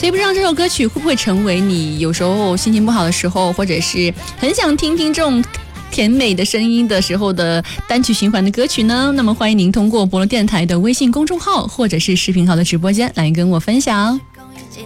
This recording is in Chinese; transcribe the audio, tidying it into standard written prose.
所以不知道这首歌曲会不会成为你有时候心情不好的时候，或者是很想听听这种甜美的声音的时候的单曲循环的歌曲呢？那么欢迎您通过博乐电台的微信公众号或者是视频号的直播间来跟我分享。